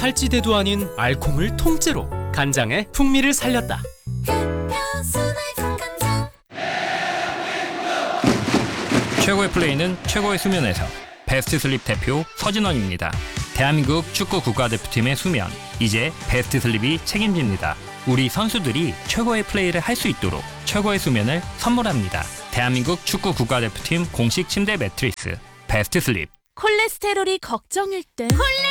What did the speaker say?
탈지대도 아닌 알콩을 통째로 간장의 풍미를 살렸다. 최고의 플레이는 최고의 수면에서. 베스트 슬립 대표 서진원입니다. 대한민국 축구 국가대표팀의 수면, 이제 베스트 슬립이 책임집니다. 우리 선수들이 최고의 플레이를 할 수 있도록 최고의 수면을 선물합니다. 대한민국 축구 국가대표팀 공식 침대 매트리스 베스트 슬립. 콜레스테롤이 걱정일 땐